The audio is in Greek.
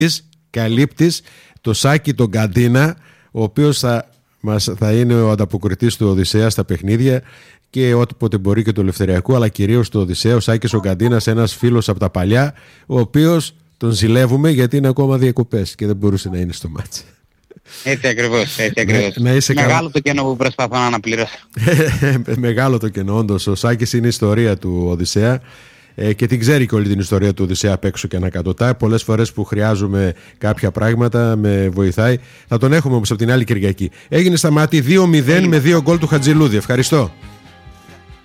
καλύπτεις το Σάκη τον Καντίνα, ο οποίος θα είναι ο ανταποκριτής του Οδυσσέα στα παιχνίδια και όποτε μπορεί και του Ελευθεριακού, αλλά κυρίως του Οδυσσέα. Ο Σάκης ο Καντίνας, ένας φίλος από τα παλιά, ο οποίος τον ζηλεύουμε γιατί είναι ακόμα διακοπές και δεν μπορούσε να είναι στο μάτς. Έτσι ακριβώς. Μεγάλο το κενό που προσπαθώ να αναπληρώσω. Μεγάλο το κενό, όντως. Ο Σάκης είναι η ιστορία του Οδυσσέα και την ξέρει και όλη την ιστορία του Οδυσσέα απ' έξω και ανακατοτά. Πολλές φορές που χρειάζομαι κάποια πράγματα με βοηθάει. Θα τον έχουμε όμως από την άλλη Κυριακή. Έγινε Σταμάτη 2-0 με 2 γκολ του Χατζηλούδη. Ευχαριστώ.